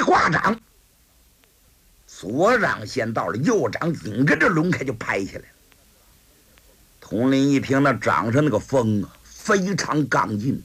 挂掌，左掌先到了，右掌紧跟着抡开就拍下来了。佟林一听那掌上那个风啊，非常刚劲，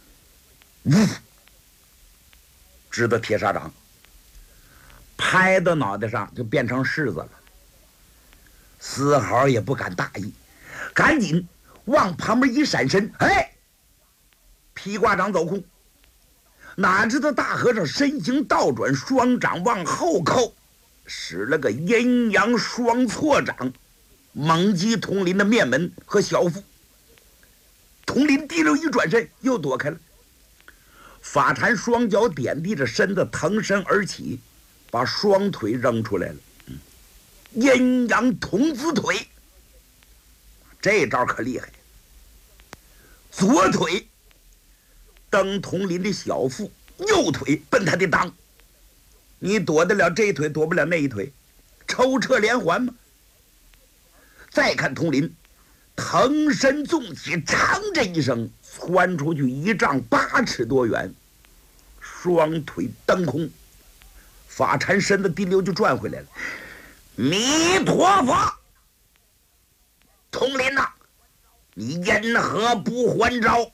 支的铁砂掌拍到脑袋上就变成柿子了，丝毫也不敢大意，赶紧往旁边一闪身，哎，劈挂掌走空。哪知道大和尚身形倒转，双掌往后扣，使了个阴阳双错掌，猛击佟林的面门和小腹。佟林提溜一转身，又躲开了。法禅双脚点地着身子，腾身而起，把双腿扔出来了。阴阳童子腿，这招可厉害。左腿蹬佟林的小腹，右腿奔他的裆。你躲得了这一腿，躲不了那一腿，抽撤连环吗？再看佟林腾身纵起，长这一声窜出去1丈8尺多远，双腿蹬空，法禅身子滴溜就转回来了。弥陀佛！佟林呐，你因何不还招？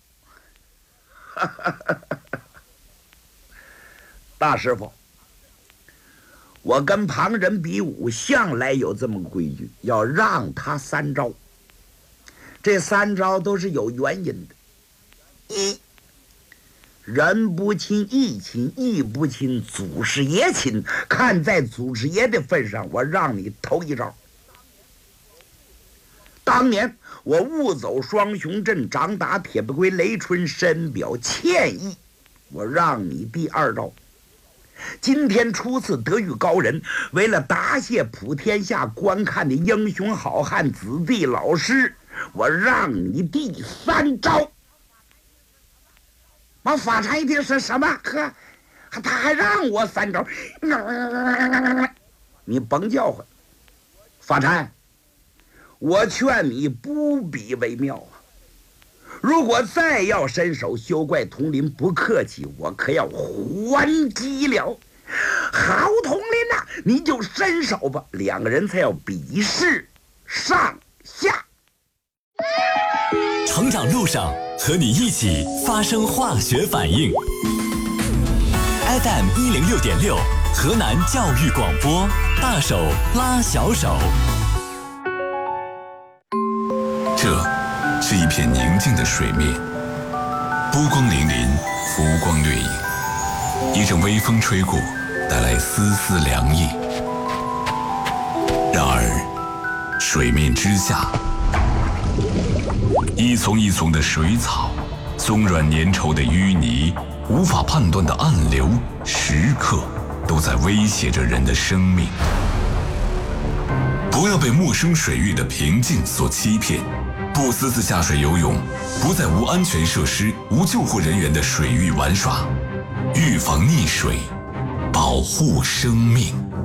大师傅，我跟旁人比武向来有这么个规矩，要让他3招。这3招都是有原因的。一，人不亲义亲，义不亲祖师爷亲，看在祖师爷的份上，我让你头1招。当年我误走双雄阵，掌打铁不归雷春，深表歉意，我让你第2招。今天初次得遇高人，为了答谢普天下观看的英雄好汉子弟老师，我让你第3招。我法禅一听是什么？呵，他还让我3招？你甭叫唤，法禅，我劝你不比为妙啊！如果再要伸手，休怪佟林不客气，我可要还击了。好，佟林呐，你就伸手吧。2个人才要比试上下。 成长路上和你一起发生化学反应。FM 106.6，河南教育广播，大手拉小手。 这是一片宁静的水面，波光粼粼，浮光掠影。一阵微风吹过，带来丝丝凉意。然而，水面之下，一丛一丛的水草，松软粘稠的淤泥，无法判断的暗流，时刻都在威胁着人的生命。不要被陌生水域的平静所欺骗。不私自下水游泳，不在无安全设施、无救护人员的水域玩耍，预防溺水，保护生命。